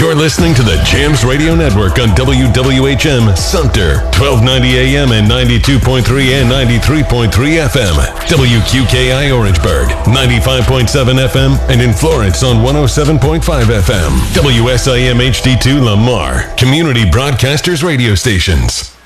You're listening to the Jams Radio Network on WWHM Sumter, 1290 AM and 92.3 and 93.3 FM. WQKI Orangeburg, 95.7 FM, and in Florence on 107.5 FM. WSIM HD2 Lamar, Community Broadcasters Radio Stations.